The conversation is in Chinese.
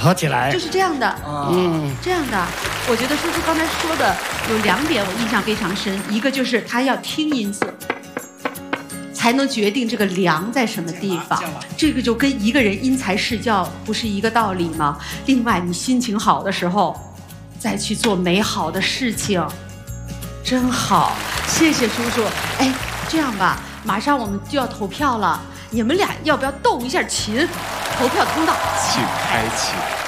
合起来， 就是这样的。这样的。我觉得叔叔刚才说的有2点我印象非常深，一个就是他要听音色，才能决定这个梁在什么地方。这个就跟一个人因材施教不是一个道理吗？另外，你心情好的时候，再去做美好的事情，真好。谢谢叔叔。哎，这样吧，马上我们就要投票了，你们俩要不要动一下琴？投票通道， 请开启。